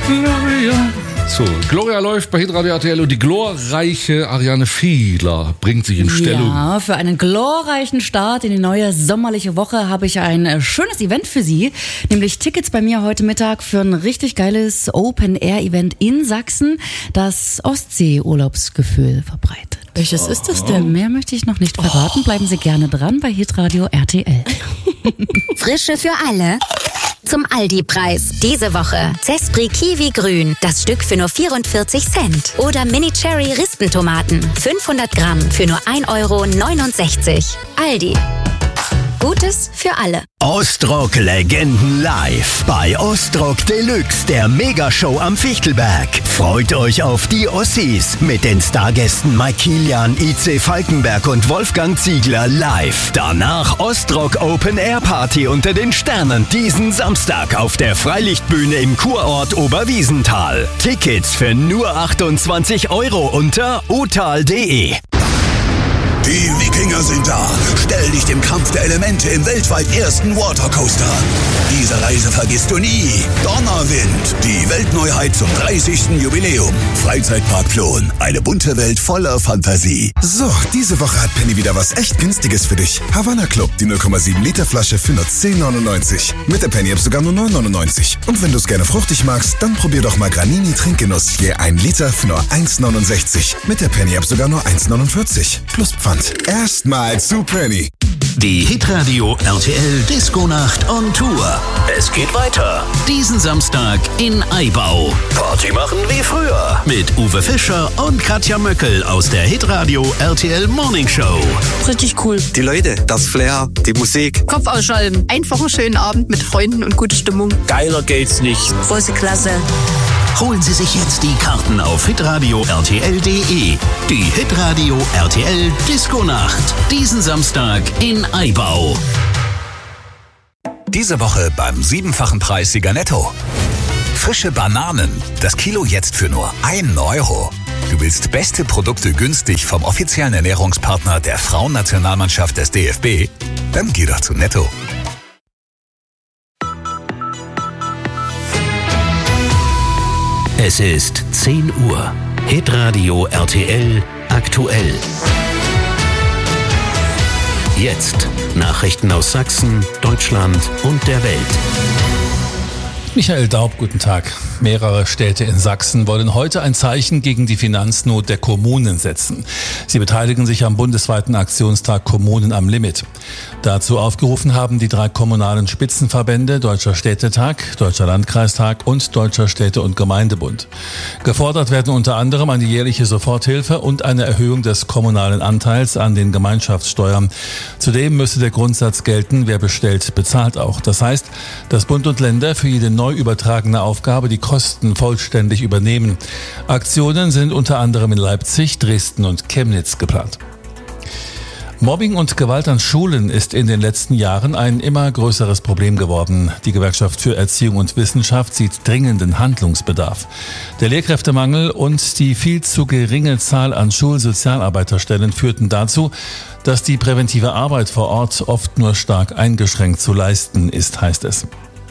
Gloria. So, Gloria läuft bei Hitradio RTL und die glorreiche Ariane Fiedler bringt sich in Stellung. Ja, für einen glorreichen Start in die neue sommerliche Woche habe ich ein schönes Event für Sie, nämlich Tickets bei mir heute Mittag für ein richtig geiles Open-Air-Event in Sachsen, das Ostsee-Urlaubsgefühl verbreitet. Welches ist das denn? Mehr möchte ich noch nicht verraten. Bleiben Sie gerne dran bei Hitradio RTL. Frische für alle. Zum Aldi-Preis. Diese Woche Zespri Kiwi Grün, das Stück für nur 44 Cent. Oder Mini Cherry Rispentomaten, 500 Gramm für nur 1,69 €. Aldi. Gutes für alle. Ostrock Legenden live bei Ostrock Deluxe, der Megashow am Fichtelberg. Freut euch auf die Ossis mit den Stargästen Mike Kilian, IC Falkenberg und Wolfgang Ziegler live. Danach Ostrock Open Air Party unter den Sternen diesen Samstag auf der Freilichtbühne im Kurort Oberwiesenthal. Tickets für nur 28 € unter otal.de. Die Wikinger sind da. Stell dich dem Kampf der Elemente im weltweit ersten Watercoaster. Diese Reise vergisst du nie. Donnerwind, die Weltneuheit zum 30. Jubiläum. Freizeitpark Plon, eine bunte Welt voller Fantasie. So, diese Woche hat Penny wieder was echt Günstiges für dich. Havana Club, die 0,7 Liter Flasche für nur 10,99. Mit der Penny-App sogar nur 9,99. Und wenn du es gerne fruchtig magst, dann probier doch mal Granini Trinkgenuss. Je 1 Liter für nur 1,69. Mit der Penny-App sogar nur 1,49. Plus Pfand. Erstmal zu Penny. Die Hitradio RTL Disco-Nacht on Tour. Es geht weiter. Diesen Samstag in Aibau. Party machen wie früher. Mit Uwe Fischer und Katja Möckel aus der Hitradio RTL Morning Show. Richtig cool. Die Leute, das Flair, die Musik. Kopf ausschalten. Einfach einen schönen Abend mit Freunden und gute Stimmung. Geiler geht's nicht. Große Klasse. Holen Sie sich jetzt die Karten auf hitradio rtl.de. Die Hitradio RTL Disco-Nacht. Diesen Samstag in Aibau. Diese Woche beim 7-fachen Preis Sieger Netto. Frische Bananen. Das Kilo jetzt für nur 1 €. Du willst beste Produkte günstig vom offiziellen Ernährungspartner der Frauennationalmannschaft des DFB? Dann geh doch zu Netto. Es ist 10 Uhr. Hitradio RTL aktuell. Jetzt Nachrichten aus Sachsen, Deutschland und der Welt. Michael Daub, guten Tag. Mehrere Städte in Sachsen wollen heute ein Zeichen gegen die Finanznot der Kommunen setzen. Sie beteiligen sich am bundesweiten Aktionstag Kommunen am Limit. Dazu aufgerufen haben die 3 kommunalen Spitzenverbände Deutscher Städtetag, Deutscher Landkreistag und Deutscher Städte- und Gemeindebund. Gefordert werden unter anderem eine jährliche Soforthilfe und eine Erhöhung des kommunalen Anteils an den Gemeinschaftssteuern. Zudem müsse der Grundsatz gelten, wer bestellt, bezahlt auch. Das heißt, dass Bund und Länder für jede neu übertragene Aufgabe die Kosten vollständig übernehmen. Aktionen sind unter anderem in Leipzig, Dresden und Chemnitz geplant. Mobbing und Gewalt an Schulen ist in den letzten Jahren ein immer größeres Problem geworden. Die Gewerkschaft für Erziehung und Wissenschaft sieht dringenden Handlungsbedarf. Der Lehrkräftemangel und die viel zu geringe Zahl an Schulsozialarbeiterstellen führten dazu, dass die präventive Arbeit vor Ort oft nur stark eingeschränkt zu leisten ist, heißt es.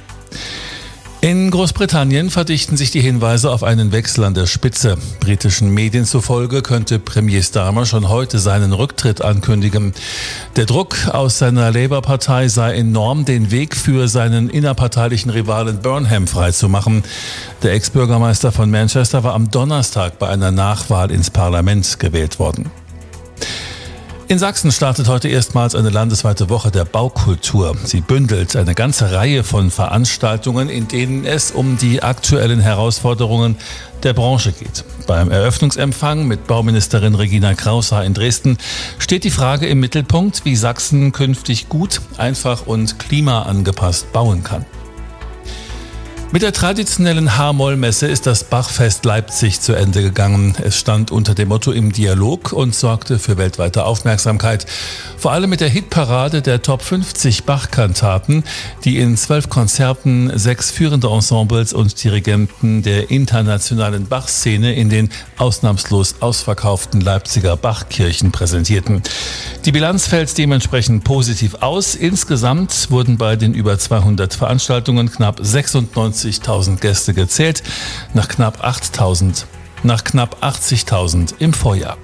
In Großbritannien verdichten sich die Hinweise auf einen Wechsel an der Spitze. Britischen Medien zufolge könnte Premier Starmer schon heute seinen Rücktritt ankündigen. Der Druck aus seiner Labour-Partei sei enorm, den Weg für seinen innerparteilichen Rivalen Burnham freizumachen. Der Ex-Bürgermeister von Manchester war am Donnerstag bei einer Nachwahl ins Parlament gewählt worden. In Sachsen startet heute erstmals eine landesweite Woche der Baukultur. Sie bündelt eine ganze Reihe von Veranstaltungen, in denen es um die aktuellen Herausforderungen der Branche geht. Beim Eröffnungsempfang mit Bauministerin Regina Kraushaar in Dresden steht die Frage im Mittelpunkt, wie Sachsen künftig gut, einfach und klimaangepasst bauen kann. Mit der traditionellen H-Moll-Messe ist das Bachfest Leipzig zu Ende gegangen. Es stand unter dem Motto im Dialog und sorgte für weltweite Aufmerksamkeit. Vor allem mit der Hitparade der Top 50 Bach-Kantaten, die in 12 Konzerten 6 führende Ensembles und Dirigenten der internationalen Bach-Szene in den ausnahmslos ausverkauften Leipziger Bachkirchen präsentierten. Die Bilanz fällt dementsprechend positiv aus. Insgesamt wurden bei den über 200 Veranstaltungen knapp 96 90.000 Gäste gezählt, nach knapp 80.000 im Vorjahr.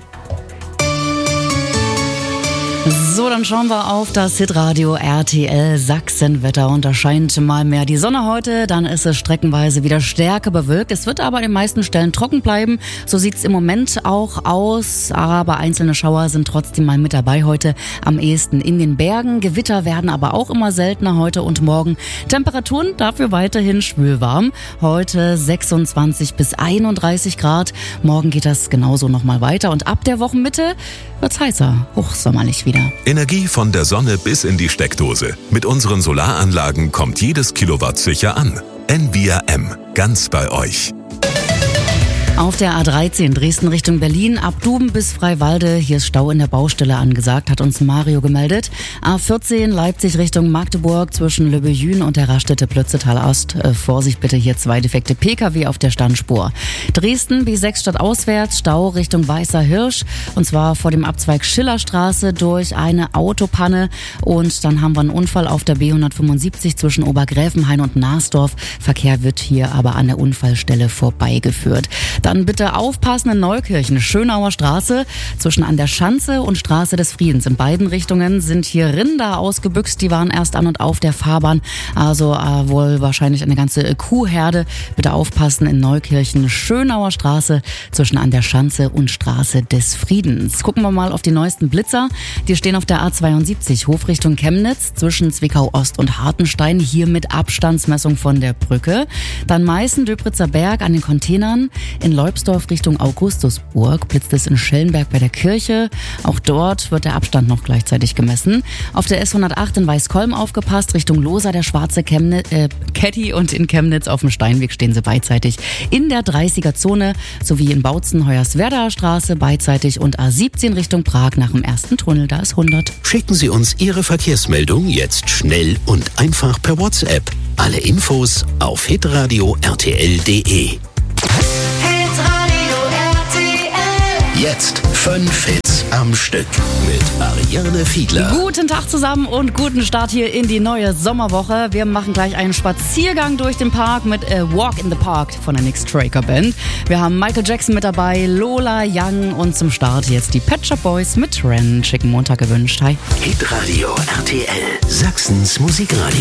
So, dann schauen wir auf das Hitradio RTL Sachsenwetter und da scheint mal mehr die Sonne heute, dann ist es streckenweise wieder stärker bewölkt. Es wird aber an den meisten Stellen trocken bleiben, so sieht es im Moment auch aus, aber einzelne Schauer sind trotzdem mal mit dabei heute, am ehesten in den Bergen. Gewitter werden aber auch immer seltener heute und morgen. Temperaturen dafür weiterhin schwülwarm, heute 26 bis 31 Grad, morgen geht das genauso nochmal weiter und ab der Wochenmitte wird's heißer, hochsommerlich wieder. Energie von der Sonne bis in die Steckdose. Mit unseren Solaranlagen kommt jedes Kilowatt sicher an. Envia M, ganz bei euch. Auf der A13 Dresden Richtung Berlin, ab Duben bis Freiwalde, hier ist Stau in der Baustelle angesagt, hat uns Mario gemeldet. A14 Leipzig Richtung Magdeburg zwischen Löbejün und der Raststätte Plötzetal Ost. Vorsicht bitte, hier 2 defekte Pkw auf der Standspur. Dresden B6 stadtauswärts, Stau Richtung Weißer Hirsch und zwar vor dem Abzweig Schillerstraße durch eine Autopanne und dann haben wir einen Unfall auf der B175 zwischen Obergräfenhain und Narsdorf. Verkehr wird hier aber an der Unfallstelle vorbeigeführt. Dann bitte aufpassen in Neukirchen, Schönauer Straße zwischen an der Schanze und Straße des Friedens. In beiden Richtungen sind hier Rinder ausgebüxt, die waren erst an und auf der Fahrbahn, also wohl wahrscheinlich eine ganze Kuhherde. Bitte aufpassen in Neukirchen, Schönauer Straße zwischen an der Schanze und Straße des Friedens. Gucken wir mal auf die neuesten Blitzer. Die stehen auf der A72 Hofrichtung Chemnitz zwischen Zwickau Ost und Hartenstein, hier mit Abstandsmessung von der Brücke. Dann Meißen-Döbritzer Berg an den Containern. In Leubsdorf Richtung Augustusburg blitzt es in Schellenberg bei der Kirche. Auch dort wird der Abstand noch gleichzeitig gemessen. Auf der S108 in Weißkolm aufgepasst, Richtung Losa der schwarze Caddy und in Chemnitz auf dem Steinweg stehen sie beidseitig in der 30er-Zone sowie in Bautzen Hoyerswerdaer Straße beidseitig und A17 Richtung Prag nach dem ersten Tunnel, da ist 100. Schicken Sie uns Ihre Verkehrsmeldung jetzt schnell und einfach per WhatsApp. Alle Infos auf hitradio rtl.de. Jetzt 5 Hits am Stück mit Ariane Fiedler. Guten Tag zusammen und guten Start hier in die neue Sommerwoche. Wir machen gleich einen Spaziergang durch den Park mit Walk in the Park von der Nick Straker Band. Wir haben Michael Jackson mit dabei, Lola Young und zum Start jetzt die Pet Shop Boys mit Ren. Schicken Montag gewünscht. Hi. Hitradio RTL, Sachsens Musikradio.